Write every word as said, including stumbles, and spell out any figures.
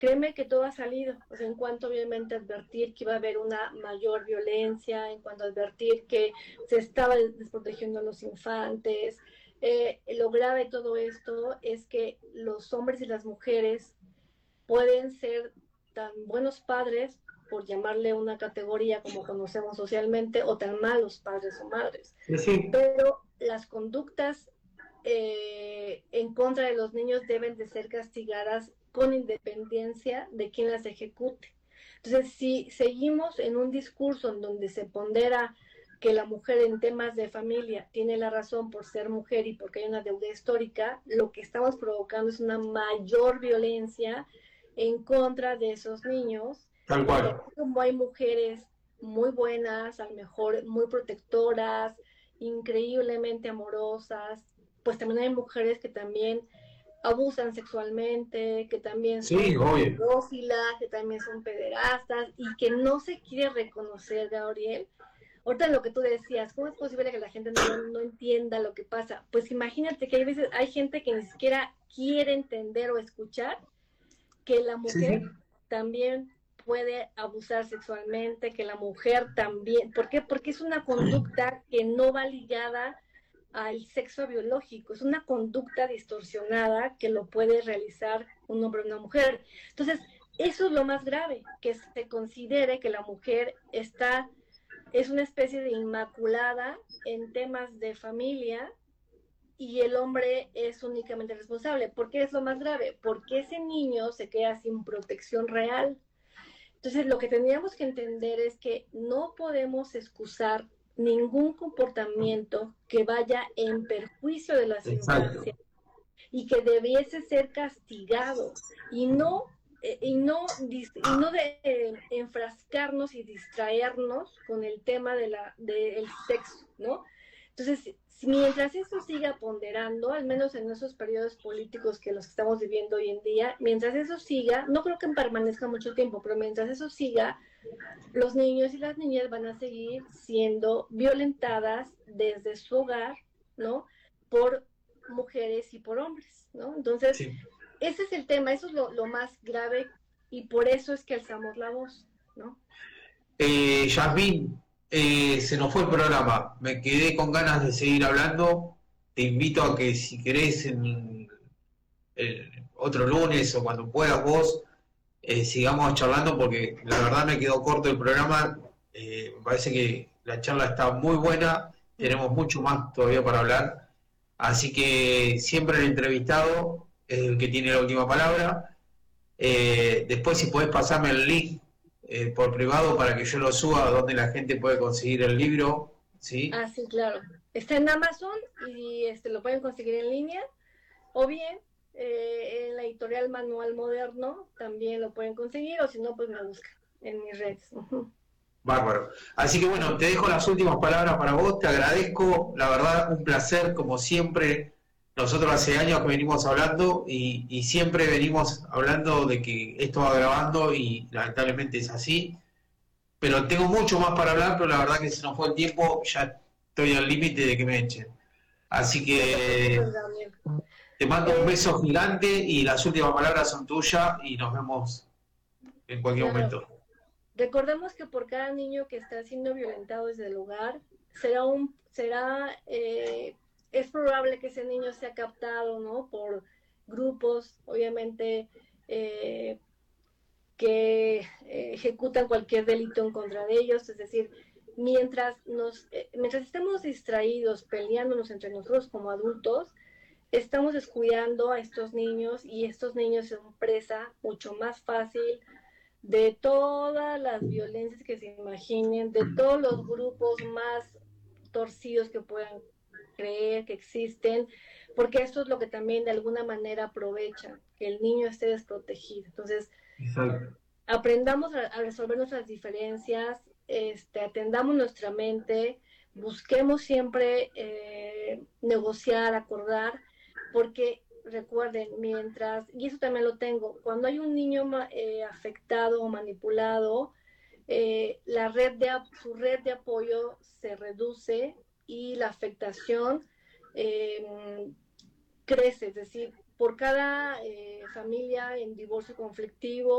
créeme que todo ha salido, o sea, en cuanto obviamente advertir que iba a haber una mayor violencia, en cuanto advertir que se estaba desprotegiendo a los infantes. Eh, lo grave de todo esto es que los hombres y las mujeres pueden ser tan buenos padres, por llamarle una categoría como conocemos socialmente, o tan malos padres o madres. Sí, sí. Pero las conductas eh, en contra de los niños deben de ser castigadas con independencia de quien las ejecute. Entonces, si seguimos en un discurso en donde se pondera que la mujer en temas de familia tiene la razón por ser mujer y porque hay una deuda histórica, lo que estamos provocando es una mayor violencia en contra de esos niños. Tal Y cual. así como hay mujeres muy buenas, a lo mejor muy protectoras, increíblemente amorosas, pues también hay mujeres que también abusan sexualmente, que también Sí, son obvio. pedófilas, que también son pederastas y que no se quiere reconocer, Gabriel. Ahorita lo que tú decías, ¿cómo es posible que la gente no, no entienda lo que pasa? Pues imagínate que hay veces, hay gente que ni siquiera quiere entender o escuchar que la Sí, sí. mujer también puede abusar sexualmente, que la mujer también, ¿por qué? Porque es una conducta que no va ligada al sexo biológico, es una conducta distorsionada que lo puede realizar un hombre o una mujer. Entonces, eso es lo más grave, que se considere que la mujer está, es una especie de inmaculada en temas de familia y el hombre es únicamente responsable. ¿Por qué es lo más grave? Porque ese niño se queda sin protección real. Entonces, lo que tendríamos que entender es que no podemos excusar ningún comportamiento que vaya en perjuicio de las infancias Exacto. y que debiese ser castigado y no eh, y no y no de eh, enfrascarnos y distraernos con el tema de la del sexo, ¿no? Entonces, si, mientras eso siga ponderando, al menos en esos periodos políticos que los que estamos viviendo hoy en día, mientras eso siga, no creo que permanezca mucho tiempo, pero mientras eso siga, los niños y las niñas van a seguir siendo violentadas desde su hogar, ¿no? Por mujeres y por hombres, ¿no? Entonces, Sí. ese es el tema, eso es lo, lo más grave y por eso es que alzamos la voz, ¿no? Eh, Yasmín, eh, se nos fue el programa. Me quedé con ganas de seguir hablando. Te invito a que si querés en el otro lunes o cuando puedas vos, eh, sigamos charlando porque la verdad me quedó corto el programa. Eh, me parece que la charla está muy buena. Tenemos mucho más todavía para hablar. Así que siempre el entrevistado es el que tiene la última palabra. Eh, después si podés pasarme el link eh, por privado para que yo lo suba donde la gente puede conseguir el libro, ¿sí? Ah, sí, claro. Está en Amazon y este lo pueden conseguir en línea o bien eh, en la editorial Manual Moderno también lo pueden conseguir o si no, pues me buscan en mis redes. Uh-huh. Bárbaro. Así que bueno, te dejo las últimas palabras para vos, te agradezco, la verdad, un placer, como siempre. Nosotros hace años que venimos hablando y, y siempre venimos hablando de que esto va grabando y lamentablemente es así. Pero tengo mucho más para hablar, pero la verdad que se nos fue el tiempo, ya estoy al límite de que me echen. Así No te que preocupes, Gabriel. te mando un Eh, beso gigante y las últimas palabras son tuyas y nos vemos en cualquier claro, momento. recordemos que por cada niño que está siendo violentado desde el hogar, será un, será, eh, es probable que ese niño sea captado, ¿no? Por grupos, obviamente, eh, que eh, ejecutan cualquier delito en contra de ellos, es decir, mientras nos, eh, mientras estemos distraídos, peleándonos entre nosotros como adultos, estamos descuidando a estos niños y estos niños son presa mucho más fácil de todas las violencias que se imaginen, de todos los grupos más torcidos que puedan creer que existen, porque esto es lo que también de alguna manera aprovechan, que el niño esté desprotegido. Entonces, Exacto. aprendamos a, a resolver nuestras diferencias, este, atendamos nuestra mente, busquemos siempre eh, negociar, acordar, porque recuerden, mientras, y eso también lo tengo, cuando hay un niño eh, afectado o manipulado, eh, la red de, su red de apoyo se reduce y la afectación eh, crece, es decir, por cada eh, familia en divorcio conflictivo,